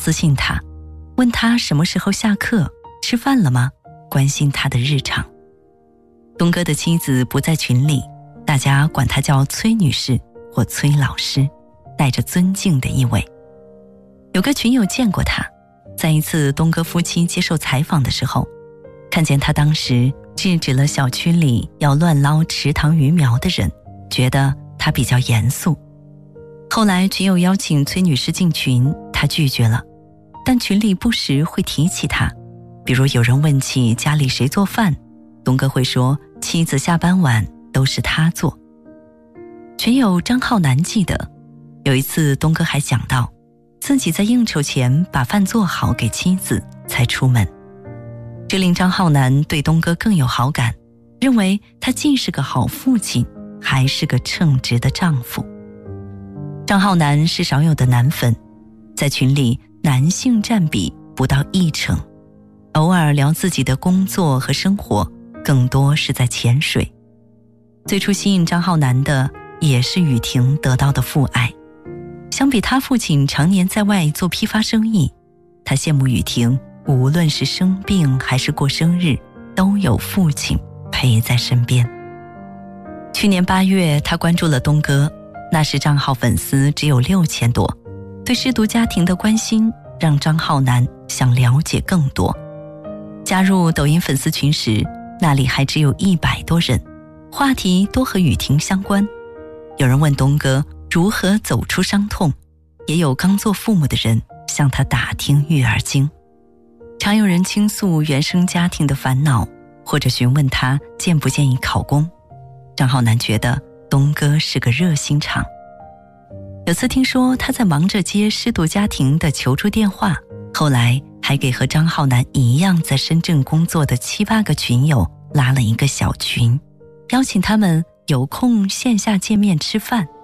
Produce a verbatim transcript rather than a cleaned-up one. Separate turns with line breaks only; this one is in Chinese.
私信他，问他什么时候下课，吃饭了吗，关心他的日常。东哥的妻子不在群里，大家管她叫崔女士或崔老师，带着尊敬的意味。有个群友见过她，在一次东哥夫妻接受采访的时候，看见他当时制止了小区里要乱捞池塘鱼苗的人，觉得他比较严肃。后来群友邀请崔女士进群，她拒绝了，但群里不时会提起她，比如有人问起家里谁做饭，东哥会说妻子下班晚都是他做。群友张浩南记得，有一次东哥还讲到自己在应酬前把饭做好给妻子才出门，这令张浩南对东哥更有好感，认为他既是个好父亲，还是个称职的丈夫。张浩南是少有的男粉，在群里男性占比不到一成，偶尔聊自己的工作和生活，更多是在潜水。最初吸引张浩南的也是雨婷得到的父爱，相比他父亲常年在外做批发生意，他羡慕雨婷无论是生病还是过生日，都有父亲陪在身边。去年八月，他关注了东哥，那时账号粉丝只有六千多，对失独家庭的关心让张浩南想了解更多。加入抖音粉丝群时，那里还只有一百多人，话题多和雨婷相关。有人问东哥如何走出伤痛，也有刚做父母的人向他打听育儿经。常有人倾诉原生家庭的烦恼，或者询问他建不建议考公。张浩南觉得东哥是个热心肠。有次听说他在忙着接失独家庭的求助电话，后来还给和张浩南一样在深圳工作的七八个群友拉了一个小群，邀请他们有空线下见面吃饭。